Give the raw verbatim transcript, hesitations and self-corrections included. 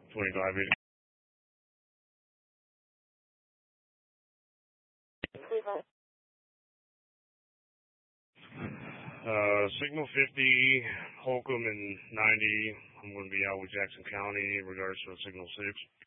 twenty-five eighty. Uh, Signal fifty, Holcomb and ninety. I'm going to be out with Jackson County in regards to a Signal six.